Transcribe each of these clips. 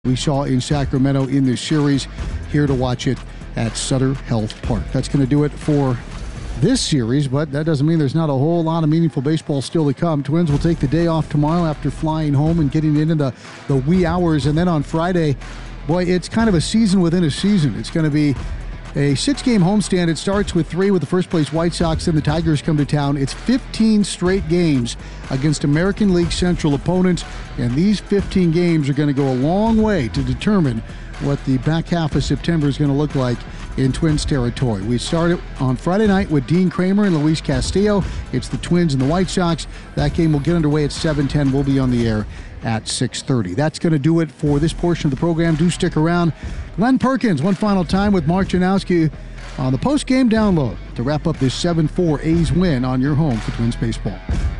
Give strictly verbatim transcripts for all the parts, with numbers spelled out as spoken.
we saw in Sacramento in this series. Here to watch it at Sutter Health Park. That's going to do it for this series, but that doesn't mean there's not a whole lot of meaningful baseball still to come. Twins will take the day off tomorrow after flying home and getting into the, the wee hours. And then on Friday, boy, it's kind of a season within a season. It's going to be a six-game homestand. It starts with three with the first-place White Sox, then the Tigers come to town. It's fifteen straight games against American League Central opponents, and these fifteen games are going to go a long way to determine what the back half of September is going to look like in Twins territory. We started on Friday night with Dean Kramer and Luis Castillo. It's the Twins and the White Sox. That game will get underway at seven ten. We'll be on the air at six thirty. That's going to do it for this portion of the program. Do stick around. Glenn Perkins, one final time with Mark Janowski on the post-game download to wrap up this seven four A's win on your home for Twins baseball.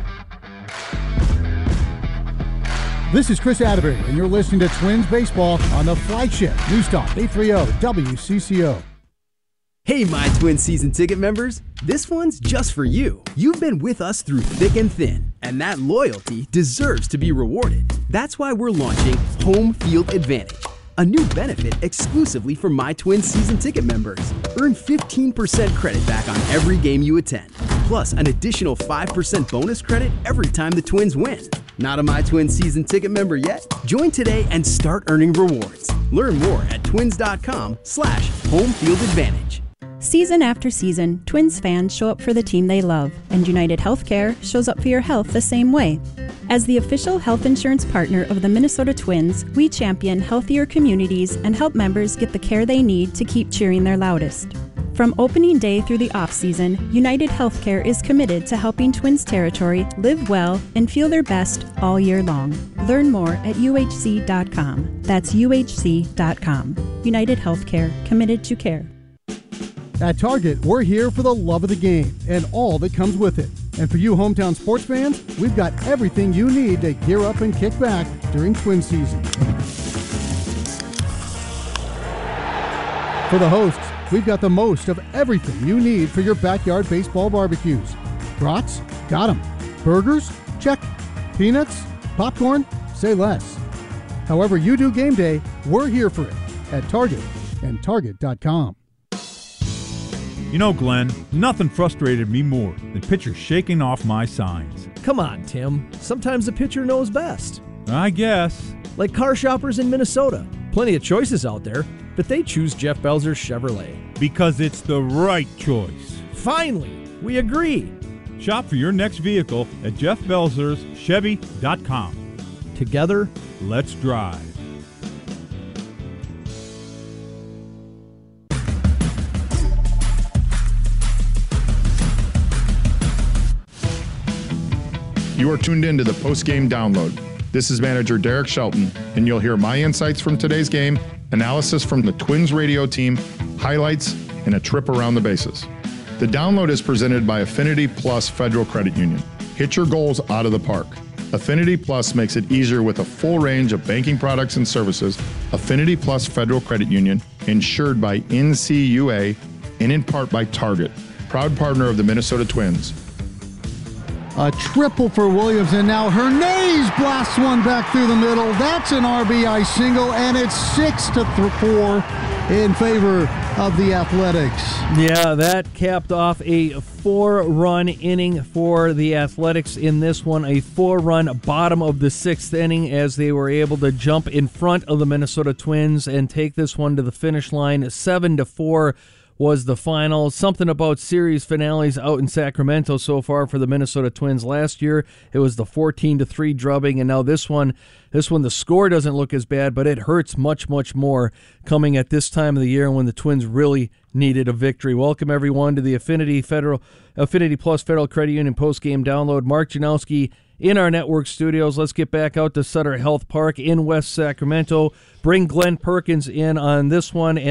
This is Chris Atterbury, and you're listening to Twins baseball on the flagship News Talk eight thirty W C C O. Hey, my Twin season ticket members. This one's just for you. You've been with us through thick and thin, and that loyalty deserves to be rewarded. That's why we're launching Home Field Advantage, a new benefit exclusively for my Twin season ticket members. Earn fifteen percent credit back on every game you attend, plus an additional five percent bonus credit every time the Twins win. Not a My Twin season ticket member yet? Join today and start earning rewards. Learn more at twins.com slash home field advantage. Season after season, Twins fans show up for the team they love, and United Healthcare shows up for your health the same way. As the official health insurance partner of the Minnesota Twins, we champion healthier communities and help members get the care they need to keep cheering their loudest. From opening day through the off-season, United Healthcare is committed to helping Twins territory live well and feel their best all year long. Learn more at U H C dot com. That's U H C dot com. United Healthcare, committed to care. At Target, we're here for the love of the game and all that comes with it. And for you hometown sports fans, we've got everything you need to gear up and kick back during Twin season. For the hosts, we've got the most of everything you need for your backyard baseball barbecues. Brats? Got 'em. Burgers? Check. Peanuts? Popcorn? Say less. However you do game day, we're here for it at Target and Target dot com. You know, Glenn, nothing frustrated me more than pitchers shaking off my signs. Come on, Tim. Sometimes the pitcher knows best. I guess. Like car shoppers in Minnesota. Plenty of choices out there, but they choose Jeff Belzer's Chevrolet. Because it's the right choice. Finally, we agree. Shop for your next vehicle at Jeff Belzer's Chevy dot com. Together, let's drive. You are tuned in to the post-game download. This is manager Derek Shelton, and you'll hear my insights from today's game, analysis from the Twins radio team, highlights, and a trip around the bases. The download is presented by Affinity Plus Federal Credit Union. Hit your goals out of the park. Affinity Plus makes it easier with a full range of banking products and services. Affinity Plus Federal Credit Union, insured by N C U A and in part by Target, proud partner of the Minnesota Twins. A triple for Williams, and now Hernandez blasts one back through the middle. That's an R B I single, and it's six to four in favor of the Athletics. Yeah, that capped off a four-run inning for the Athletics in this one. A four-run bottom of the sixth inning as they were able to jump in front of the Minnesota Twins and take this one to the finish line. Seven to four was the final. Something about series finales out in Sacramento so far for the Minnesota Twins. Last year, it was the fourteen to three drubbing, and now this one, this one, the score doesn't look as bad, but it hurts much, much more coming at this time of the year when the Twins really needed a victory. Welcome, everyone, to the Affinity Federal, Affinity Plus Federal Credit Union post-game download. Mark Janowski in our network studios. Let's get back out to Sutter Health Park in West Sacramento. Bring Glenn Perkins in on this one, and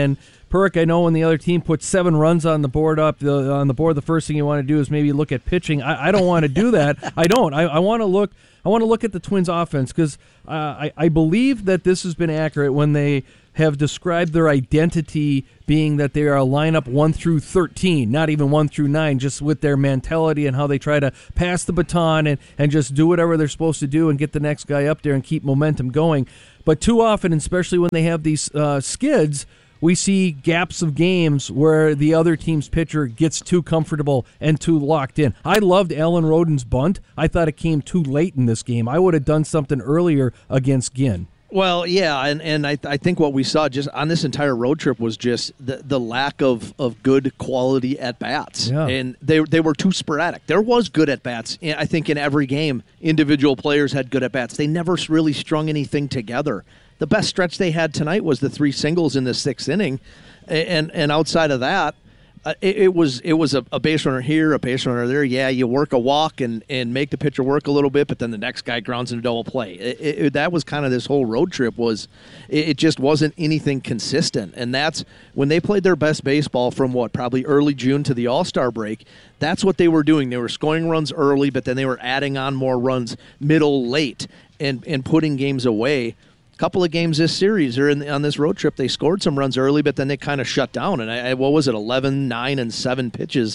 Perk, I know when the other team puts seven runs on the board up the, on the board, the first thing you want to do is maybe look at pitching. I, I don't want to do that. I don't. I, I want to look. I want to look at the Twins' offense because uh, I, I believe that this has been accurate when they have described their identity being that they are a lineup one through thirteen, not even one through nine, just with their mentality and how they try to pass the baton and, and just do whatever they're supposed to do and get the next guy up there and keep momentum going. But too often, especially when they have these uh, skids, we see gaps of games where the other team's pitcher gets too comfortable and too locked in. I loved Alan Roden's bunt. I thought it came too late in this game. I would have done something earlier against Ginn. Well, yeah, and, and I, I think what we saw just on this entire road trip was just the, the lack of, of good quality at-bats. Yeah. And they they were too sporadic. There was good at-bats. I think in every game, individual players had good at-bats. They never really strung anything together. The best stretch they had tonight was the three singles in the sixth inning, and and outside of that, uh, it, it was it was a, a base runner here, a base runner there. Yeah, you work a walk and, and make the pitcher work a little bit, but then the next guy grounds in a double play. It, it, that was kind of this whole road trip. Was it, it just wasn't anything consistent, and that's when they played their best baseball from what probably early June to the All-Star break. That's what they were doing. They were scoring runs early, but then they were adding on more runs middle late and and putting games away. Couple of games this series or in the, on this road trip, they scored some runs early, but then they kind of shut down. And I, what was it, eleven, nine, and seven pitches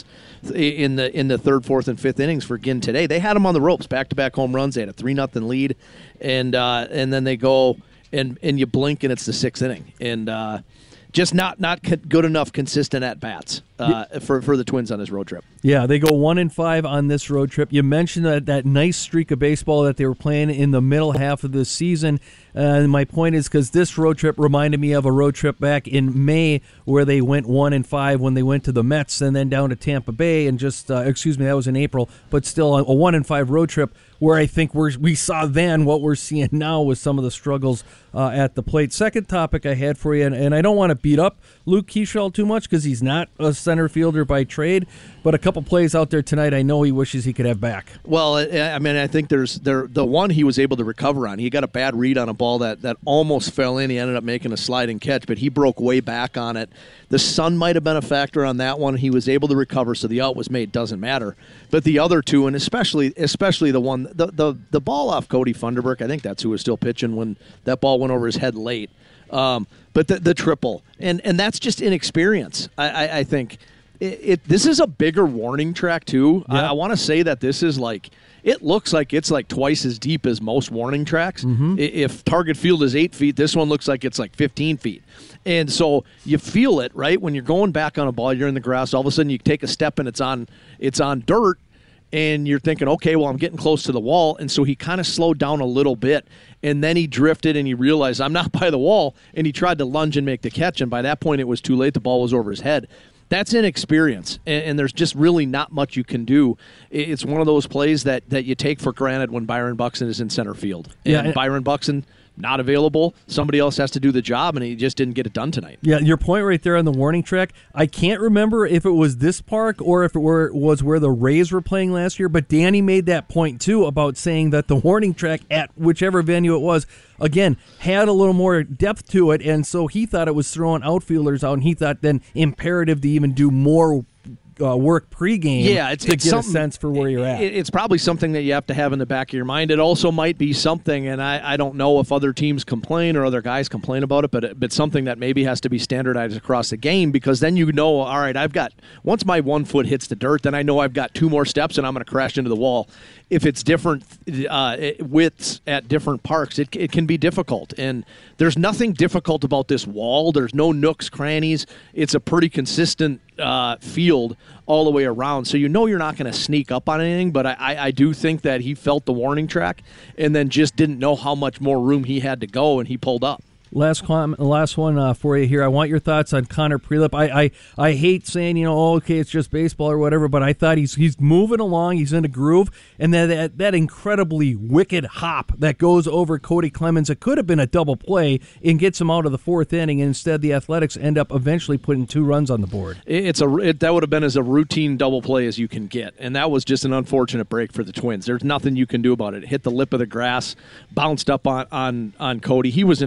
in the in the third, fourth, and fifth innings for Ginn today? They had them on the ropes, back-to-back home runs. They had a three nothing lead, and uh, and then they go and and you blink and it's the sixth inning, and uh, just not not good enough consistent at bats uh, for for the Twins on this road trip. Yeah, they go one and five on this road trip. You mentioned that that nice streak of baseball that they were playing in the middle half of the season. Uh, and my point is because this road trip reminded me of a road trip back in May where they went one and five when they went to the Mets and then down to Tampa Bay and just uh, excuse me, that was in April, but still a, a one and five road trip where I think we're we saw then what we're seeing now with some of the struggles uh, at the plate. Second topic I had for you, and, and I don't want to beat up Luke Keeschall too much because he's not a center fielder by trade, but a couple plays out there tonight I know he wishes he could have back. Well, I mean, I think there's there the one he was able to recover on. He got a bad read on a ball that, that almost fell in. He ended up making a sliding catch, but he broke way back on it. The sun might have been a factor on that one. He was able to recover, so the out was made. Doesn't matter. But the other two, and especially especially the one, the the, the ball off Cody Funderburk, I think that's who was still pitching when that ball went over his head late. Um, but the, the triple, and, and that's just inexperience, I, I, I think. It, it This is a bigger warning track, too. Yeah. I, I want to say that this is like, it looks like it's like twice as deep as most warning tracks. Mm-hmm. If target field is eight feet, this one looks like it's like fifteen feet. And so you feel it, right? When you're going back on a ball, you're in the grass, all of a sudden you take a step and it's on it's on dirt, and you're thinking, okay, well, I'm getting close to the wall. And so he kind of slowed down a little bit, and then he drifted and he realized I'm not by the wall, and he tried to lunge and make the catch, and by that point it was too late. The ball was over his head. That's inexperience, and, and there's just really not much you can do. It's one of those plays that, that you take for granted when Byron Buxton is in center field. And yeah, and Byron Buxton, not available. Somebody else has to do the job, and he just didn't get it done tonight. Yeah, your point right there on the warning track. I can't remember if it was this park or if it were, was where the Rays were playing last year, but Danny made that point, too, about saying that the warning track at whichever venue it was, again, had a little more depth to it, and so he thought it was throwing outfielders out, and he thought then imperative to even do more Uh, work pregame yeah, it's, to it's get a sense for where you're at. It, it's probably something that you have to have in the back of your mind. It also might be something, and I, I don't know if other teams complain or other guys complain about it, but it, but something that maybe has to be standardized across the game, because then you know, all right, I've got, once my one foot hits the dirt, then I know I've got two more steps and I'm going to crash into the wall. If it's different uh, widths at different parks, it, it can be difficult. And there's nothing difficult about this wall. There's no nooks, crannies. It's a pretty consistent uh, field all the way around. So you know you're not going to sneak up on anything, but I, I, I do think that he felt the warning track and then just didn't know how much more room he had to go, and he pulled up. Last comment, last one uh, for you here. I want your thoughts on Connor Prelip. I, I, I hate saying, you know, oh, okay, it's just baseball or whatever, but I thought he's he's moving along. He's in a groove, and that that, that incredibly wicked hop that goes over Cody Clemens. It could have been a double play and gets him out of the fourth inning. And instead, the Athletics end up eventually putting two runs on the board. It's a it, that would have been as a routine double play as you can get, and that was just an unfortunate break for the Twins. There's nothing you can do about it. It hit the lip of the grass, bounced up on on on Cody. He was in perfect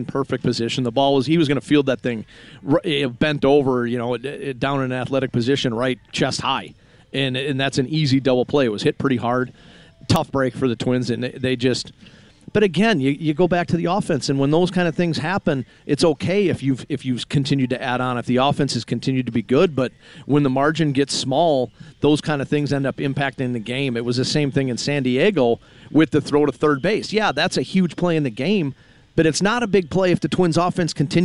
position. The ball was he was going to field that thing r- bent over, you know, it, it, down in an athletic position, right chest high, and and that's an easy double play. It was hit pretty hard, tough break for the Twins, and they, they just. But again, you, you go back to the offense, and when those kind of things happen, it's okay if you've if you've continued to add on, if the offense has continued to be good. But when the margin gets small, those kind of things end up impacting the game. It was the same thing in San Diego with the throw to third base. Yeah, that's a huge play in the game, but it's not a big play if the Twins offense continues